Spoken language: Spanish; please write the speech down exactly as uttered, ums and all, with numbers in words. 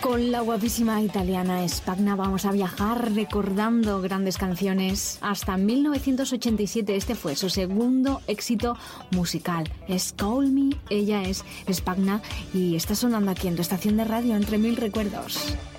Con la guapísima italiana Spagna vamos a viajar recordando grandes canciones hasta mil novecientos ochenta y siete. Este fue su segundo éxito musical. Es Call Me, ella es Spagna y está sonando aquí en tu estación de radio Entre Mil Recuerdos.